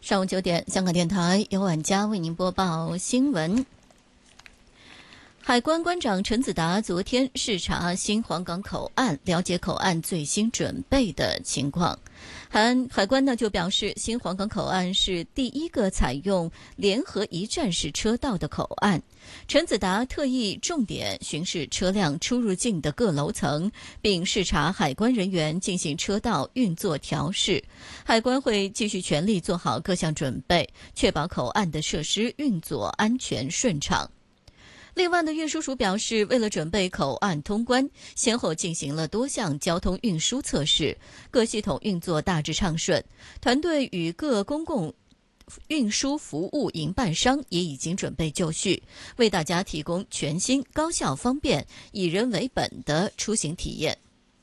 上午9点，香港电台由婉佳为您播报新闻。海关关长陈子达昨天视察新皇岗口岸，了解口岸最新准备的情况。海关就表示，新皇岗口岸是第一个采用联合一站式车道的口岸。陈子达特意重点巡视车辆出入境的各楼层，并视察海关人员进行车道运作调试。海关会继续全力做好各项准备，确保口岸的设施运作安全顺畅。另外运输署表示，为了准备口岸通关，先后进行了多项交通运输测试，各系统运作大致畅顺。团队与各公共运输服务营办商也已经准备就绪，为大家提供全新、高效、方便、以人为本的出行体验。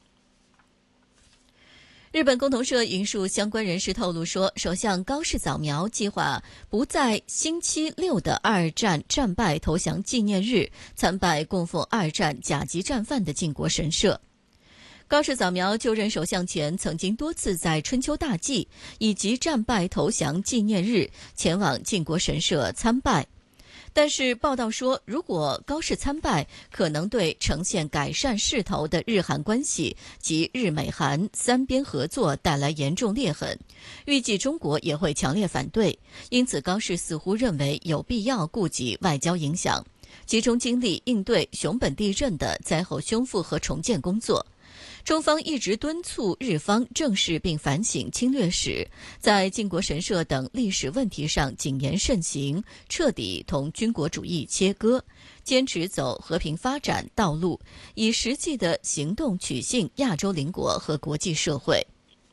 日本共同社引述相关人士透露说，首相高市早苗计划不在星期六的二战战败投降纪念日参拜供奉二战甲级战犯的靖国神社。高市早苗就任首相前，曾经多次在春秋大祭以及战败投降纪念日前往靖国神社参拜。但是报道说，如果高市参拜，可能对呈现改善势头的日韩关系及日美韩三边合作带来严重裂痕，预计中国也会强烈反对。因此高市似乎认为有必要顾及外交影响，集中精力应对熊本地震的灾后修复和重建工作。中方一直敦促日方正视并反省侵略史，在靖国神社等历史问题上谨言慎行，彻底同军国主义切割，坚持走和平发展道路，以实际的行动取信亚洲邻国和国际社会。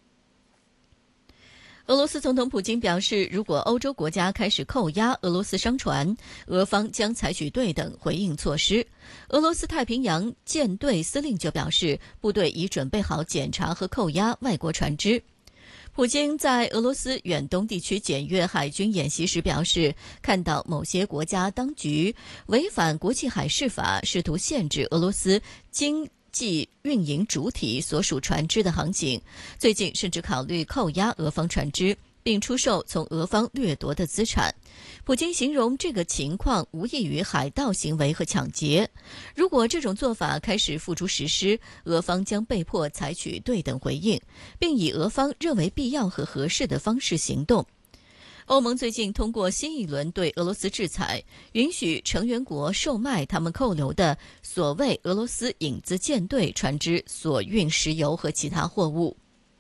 俄罗斯总统普京表示，如果欧洲国家开始扣押俄罗斯商船，俄方将采取对等回应措施。俄罗斯太平洋舰队司令就表示，部队已准备好检查和扣押外国船只。普京在俄罗斯远东地区检阅海军演习时表示，看到某些国家当局违反国际海事法，试图限制俄罗斯经济运营主体所属船只的航行，最近甚至考虑扣押俄方船只，并出售从俄方掠夺的资产。普京形容这个情况无异于海盗行为和抢劫。如果这种做法开始付诸实施，俄方将被迫采取对等回应，并以俄方认为必要和合适的方式行动。欧盟最近通过新一轮对俄罗斯制裁，允许成员国售卖他们扣留的所谓俄罗斯影子舰队船只所运石油和其他货物。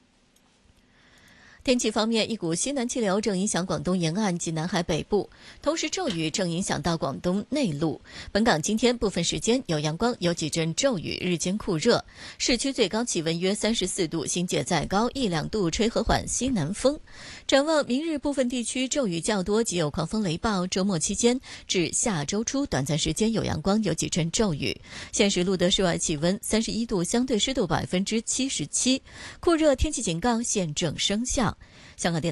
天气方面，一股西南气流正影响广东沿岸及南海北部，同时骤雨正影响到广东内陆。本港今天部分时间有阳光，有几阵骤雨，日间酷热，市区最高气温约34度，新界再高1-2度，吹和缓西南风。展望明日部分地区骤雨较多，及有狂风雷暴，周末期间至下周初短暂时间有阳光，有几阵骤雨。现时录得室外气温31度，相对湿度77%，酷热天气警告现正生效。香港电台